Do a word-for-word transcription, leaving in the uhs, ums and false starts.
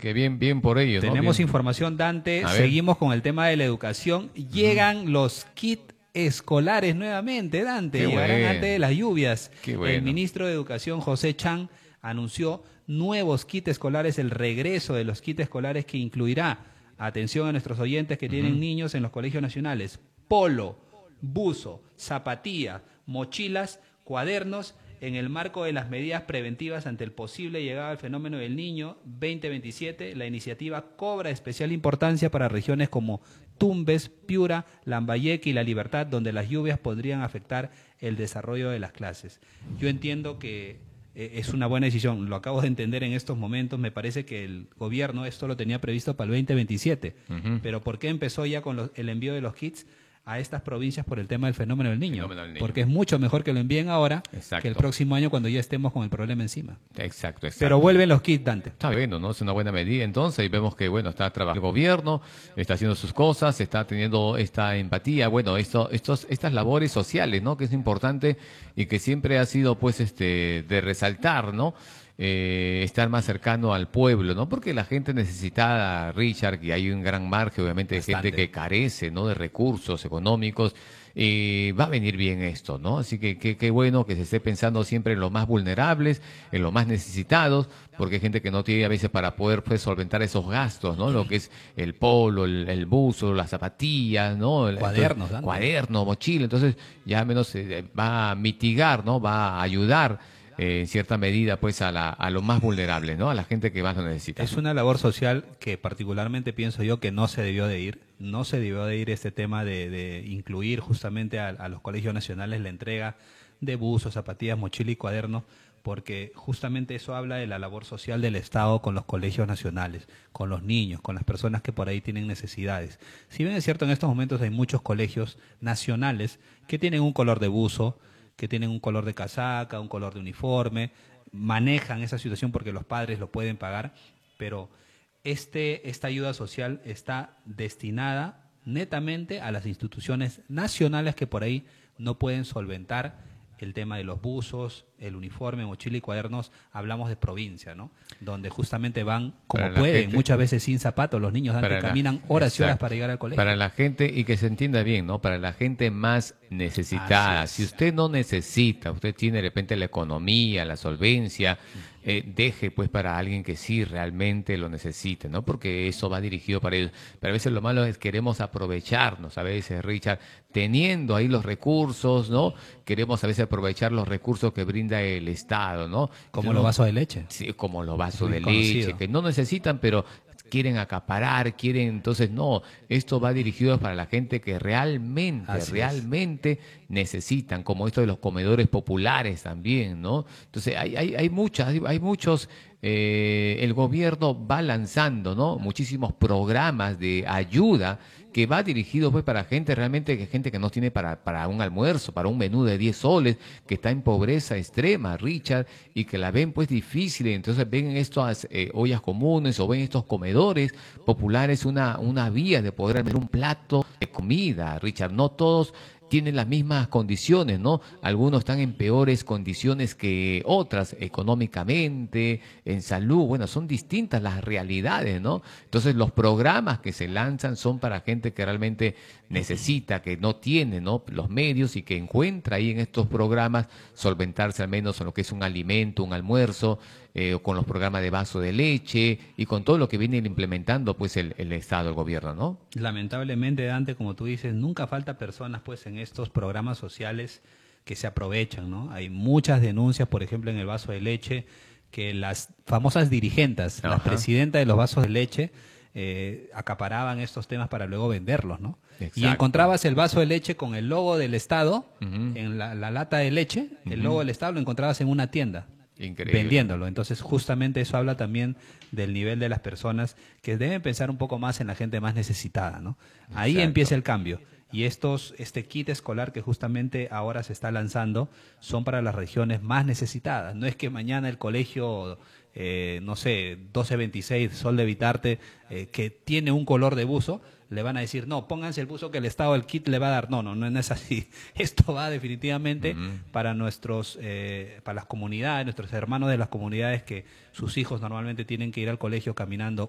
que bien, bien por ello, ¿no? Tenemos Bien. información, Dante. Seguimos con el tema de la educación. Llegan mm. los kits escolares nuevamente, Dante. Qué Llegarán bueno. antes de las lluvias. Qué bueno. El ministro de Educación, José Chan, anunció nuevos kits escolares, el regreso de los kits escolares que incluirá, atención a nuestros oyentes que tienen uh-huh. niños en los colegios nacionales, polo, buzo, zapatilla, mochilas, cuadernos, en el marco de las medidas preventivas ante el posible llegada al fenómeno del Niño veinte veintisiete. La iniciativa cobra especial importancia para regiones como Tumbes, Piura, Lambayeque y La Libertad, donde las lluvias podrían afectar el desarrollo de las clases. Yo entiendo que eh, es una buena decisión, lo acabo de entender en estos momentos, me parece que el gobierno esto lo tenía previsto para el veinte veintisiete, uh-huh. pero ¿por qué empezó ya con los, el envío de los kits a estas provincias por el tema del fenómeno del niño? Fenómeno del niño. Porque es mucho mejor que lo envíen ahora exacto. que el próximo año cuando ya estemos con el problema encima. Exacto, exacto. Pero vuelven los kits, Dante. Está bien, ¿no? Es una buena medida entonces y vemos que, bueno, está trabajando el gobierno, está haciendo sus cosas, está teniendo esta empatía, bueno, esto, estos, estas labores sociales, ¿no? Que es importante y que siempre ha sido, pues, este, de resaltar, ¿no? Eh, estar más cercano al pueblo, ¿no? Porque la gente necesitada, Richard, y hay un gran margen, obviamente, de gente que carece, ¿no? De recursos económicos, y va a venir bien esto, ¿no? Así que qué bueno que se esté pensando siempre en los más vulnerables, en los más necesitados, porque hay gente que no tiene a veces para poder pues solventar esos gastos, ¿no? Lo que es el polo, el, el buzo, las zapatillas, ¿no? Cuadernos, entonces, cuaderno, mochila, entonces ya menos eh, va a mitigar, ¿no? Va a ayudar Eh, en cierta medida pues a, la, a los más vulnerables, ¿no? A la gente que más lo necesita. Es una labor social que particularmente pienso yo que no se debió de ir, no se debió de ir este tema de, de incluir justamente a, a los colegios nacionales la entrega de buzos, zapatillas, mochila y cuadernos, porque justamente eso habla de la labor social del Estado con los colegios nacionales, con los niños, con las personas que por ahí tienen necesidades. Si bien es cierto, en estos momentos hay muchos colegios nacionales que tienen un color de buzo, que tienen un color de casaca, un color de uniforme, manejan esa situación porque los padres lo pueden pagar, pero este, esta ayuda social está destinada netamente a las instituciones nacionales que por ahí no pueden solventar el tema de los buzos, el uniforme, mochila y cuadernos. Hablamos de provincia, ¿no? Donde justamente van como para pueden, gente, muchas veces sin zapatos, los niños dan que la, caminan horas exacto, y horas para llegar al colegio. Para la gente, y que se entienda bien, ¿no? Para la gente más necesitada. Si usted no necesita, usted tiene de repente la economía, la solvencia, eh, deje pues para alguien que sí realmente lo necesite, ¿no? Porque eso va dirigido para ellos. Pero a veces lo malo es que queremos aprovecharnos, a veces, Richard, teniendo ahí los recursos, ¿no? Queremos a veces aprovechar los recursos que brinda el Estado, ¿no? Como no, los vasos de leche. Sí, como los vasos de conocido. leche, que no necesitan, pero quieren acaparar, quieren, entonces no, esto va dirigido para la gente que realmente, Así realmente es. necesitan, como esto de los comedores populares también, ¿no? Entonces hay, hay, hay muchas, hay, hay muchos, eh, el gobierno va lanzando, ¿no? Muchísimos programas de ayuda que va dirigido pues para gente realmente, que gente que no tiene para, para un almuerzo, para un menú de diez soles, que está en pobreza extrema, Richard, y que la ven pues difícil, entonces ven estas eh, ollas comunes o ven estos comedores populares una, una vía de poder hacer un plato de comida, Richard. No todos tienen las mismas condiciones, ¿no? Algunos están en peores condiciones que otras, económicamente, en salud. Bueno, son distintas las realidades, ¿no? Entonces, los programas que se lanzan son para gente que realmente necesita, que no tiene, ¿no? los medios y que encuentra ahí en estos programas solventarse al menos en lo que es un alimento, un almuerzo, eh, con los programas de vaso de leche y con todo lo que viene implementando pues el, el Estado, el gobierno, ¿no? Lamentablemente, Dante, como tú dices, nunca falta personas pues en estos programas sociales que se aprovechan, ¿no? Hay muchas denuncias, por ejemplo, en el vaso de leche, que las famosas dirigentes, las presidentas de los vasos de leche, eh, acaparaban estos temas para luego venderlos, ¿no? Exacto. Y encontrabas el vaso de leche con el logo del Estado, uh-huh. en la, la lata de leche, uh-huh. el logo del Estado lo encontrabas en una tienda. Increíble. Vendiéndolo. Entonces, justamente eso habla también del nivel de las personas que deben pensar un poco más en la gente más necesitada, ¿no? Ahí Exacto. empieza el cambio. Y estos, este kit escolar que justamente ahora se está lanzando son para las regiones más necesitadas. No es que mañana el colegio, eh, no sé, doce veintiséis, Sol de Vitarte, eh, que tiene un color de buzo, le van a decir, no, pónganse el buzo que el Estado, el kit le va a dar. No, no, no es así. Esto va definitivamente uh-huh. para nuestros, eh, para las comunidades, nuestros hermanos de las comunidades que sus hijos normalmente tienen que ir al colegio caminando